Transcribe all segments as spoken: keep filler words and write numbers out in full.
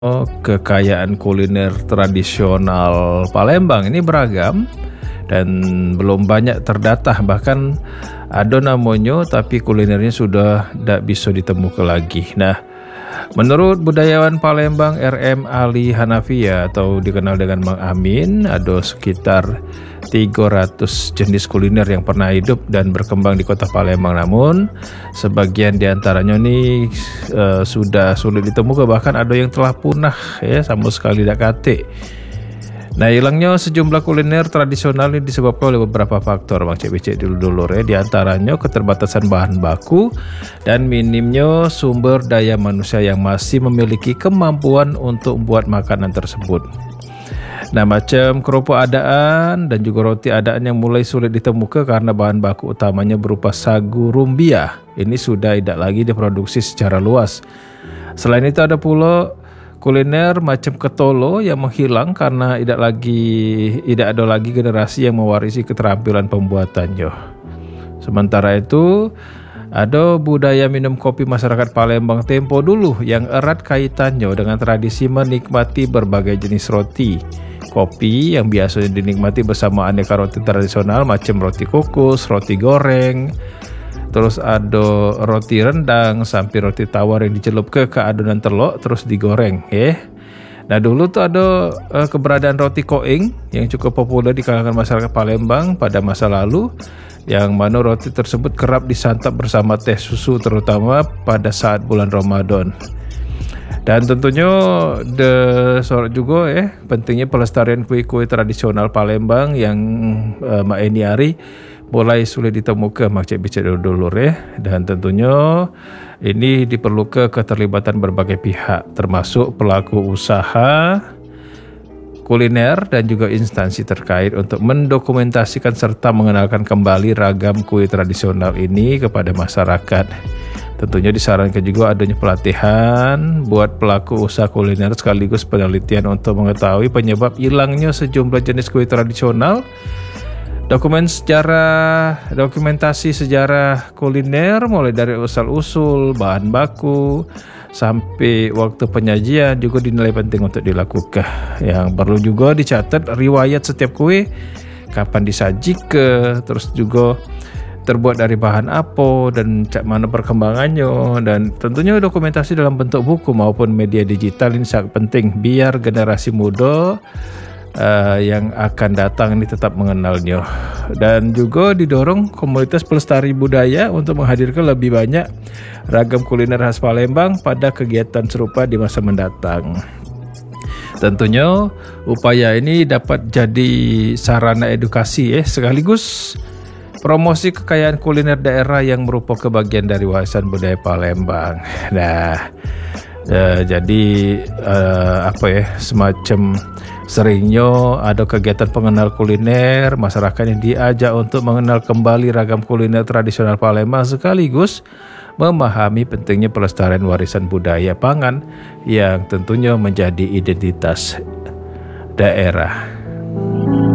Oh, kekayaan kuliner tradisional Palembang ini beragam dan belum banyak terdata, bahkan ada namanya tapi kulinernya sudah tidak bisa ditemukan lagi. Nah, menurut budayawan Palembang R M Ali Hanafia atau dikenal dengan Mang Amin, ada sekitar tiga ratus jenis kuliner yang pernah hidup dan berkembang di kota Palembang. Namun sebagian diantaranya ini uh, sudah sulit ditemukan, bahkan ada yang telah punah ya, sama sekali tidak kate. Nah, hilangnya sejumlah kuliner tradisional ini disebabkan oleh beberapa faktor, Bang Cek Becek dulu-dulu ya. Di antaranya keterbatasan bahan baku dan minimnya sumber daya manusia yang masih memiliki kemampuan untuk membuat makanan tersebut. Nah, macam kerupuk adaan dan juga roti adaan yang mulai sulit ditemukan karena bahan baku utamanya berupa sagu rumbia. Ini sudah tidak lagi diproduksi secara luas. Selain itu ada pula kuliner macam ketolo yang menghilang karena tidak lagi tidak ada lagi generasi yang mewarisi keterampilan pembuatannya. Sementara itu, ada budaya minum kopi masyarakat Palembang tempo dulu yang erat kaitannya dengan tradisi menikmati berbagai jenis roti. Kopi yang biasanya dinikmati bersama aneka roti tradisional macam roti kukus, roti goreng, terus ada roti rendang sampai roti tawar yang dicelup ke ke adonan telur terus digoreng ya. Nah, dulu tuh ada uh, keberadaan roti koeng yang cukup populer di kalangan masyarakat Palembang pada masa lalu, yang mana roti tersebut kerap disantap bersama teh susu terutama pada saat bulan Ramadan. Dan tentunya the sorot juga ya pentingnya pelestarian kue-kue tradisional Palembang yang uh, Mak Eni Ari mulai sulit ditemukan, Mak Cek Becek dulu ya. Dan tentunya ini diperlukan keterlibatan berbagai pihak termasuk pelaku usaha kuliner dan juga instansi terkait untuk mendokumentasikan serta mengenalkan kembali ragam kue tradisional ini kepada masyarakat. Tentunya disarankan juga adanya pelatihan buat pelaku usaha kuliner sekaligus penelitian untuk mengetahui penyebab hilangnya sejumlah jenis kue tradisional. Dokumen sejarah, dokumentasi sejarah kuliner mulai dari asal-usul, bahan baku, sampai waktu penyajian juga dinilai penting untuk dilakukan. Yang perlu juga dicatat riwayat setiap kue, kapan disajikan, terus juga terbuat dari bahan apa dan cak mana perkembangannya, dan tentunya dokumentasi dalam bentuk buku maupun media digital ini sangat penting biar generasi muda uh, yang akan datang ini tetap mengenalnya. Dan juga didorong komunitas pelestari budaya untuk menghadirkan lebih banyak ragam kuliner khas Palembang pada kegiatan serupa di masa mendatang. Tentunya upaya ini dapat jadi sarana edukasi ya, sekaligus promosi kekayaan kuliner daerah yang merupakan bagian dari warisan budaya Palembang. Nah, eh, jadi eh, apa ya, semacam seringnya ada kegiatan pengenal kuliner, masyarakat yang diajak untuk mengenal kembali ragam kuliner tradisional Palembang sekaligus memahami pentingnya pelestarian warisan budaya pangan yang tentunya menjadi identitas daerah.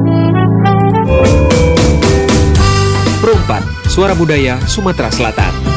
Perempat, Suara Budaya Sumatera Selatan.